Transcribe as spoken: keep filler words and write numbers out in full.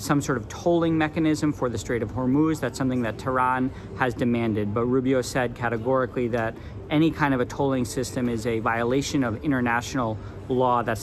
some sort of tolling mechanism for the Strait of Hormuz. That's something that Tehran has demanded. But Rubio said categorically that any kind of a tolling system is a violation of international law that's